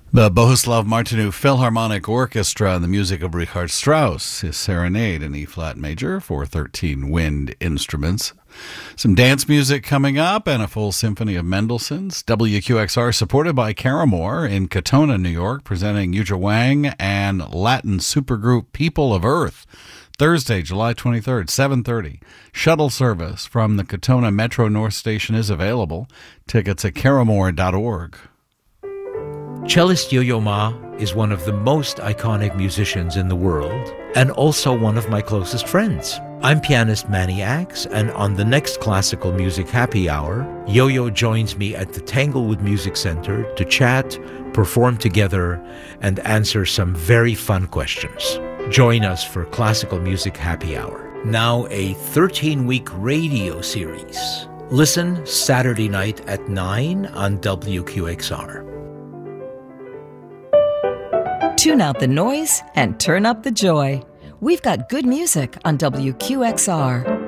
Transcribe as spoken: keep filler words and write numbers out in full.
The Bohuslav Martinu Philharmonic Orchestra and the music of Richard Strauss, his Serenade in E-flat major for thirteen wind instruments. Some dance music coming up and a full symphony of Mendelssohn's. W Q X R supported by Caramore in Katona, New York, presenting Yuja Wang and Latin supergroup People of Earth. Thursday, July twenty-third, seven thirty. Shuttle service from the Katona Metro North Station is available. Tickets at caramore dot org. Cellist Yo-Yo Ma is one of the most iconic musicians in the world and also one of my closest friends. I'm pianist Manny Axe, and on the next Classical Music Happy Hour, Yo-Yo joins me at the Tanglewood Music Center to chat, perform together, and answer some very fun questions. Join us for Classical Music Happy Hour. Now a thirteen-week radio series. Listen Saturday night at nine on W Q X R. Tune out the noise and turn up the joy. We've got good music on W Q X R.